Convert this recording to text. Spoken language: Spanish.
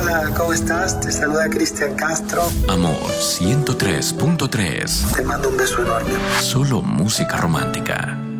Hola, ¿cómo estás? Te saluda Cristian Castro. Amor 103.3. Te mando un beso enorme. Solo música romántica.